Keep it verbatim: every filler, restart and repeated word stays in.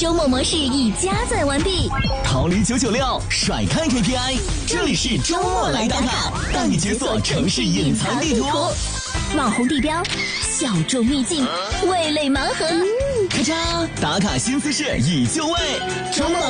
周末模式已加载完毕， 逃离九九六，甩开 K P I， 这里是周末来打卡，带你解锁城市隐藏地图。 网红地标，小众秘境，味蕾盲盒。 咔嚓，打卡新姿势已就位，周末